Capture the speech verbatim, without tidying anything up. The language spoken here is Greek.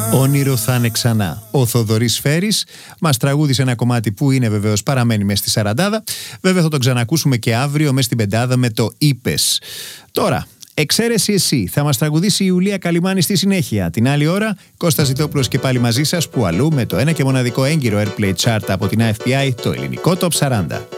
Όνειρο θα είναι ξανά. Ο Θοδωρής Φέρης μας τραγούδισε ένα κομμάτι που είναι βεβαίως παραμένει μες στη σαραντάδα. Βέβαια θα τον ξανακούσουμε και αύριο μες στην πεντάδα με το «Είπες». Τώρα, εξαίρεση εσύ, θα μας τραγουδήσει η Ιουλία Καλυμάνη στη συνέχεια. Την άλλη ώρα, Κώστας Ζητόπουλος και πάλι μαζί σας, που αλλού με το ένα και μοναδικό έγκυρο Airplay Chart από την Α Εφ Πι Άι, το ελληνικό Top σαράντα.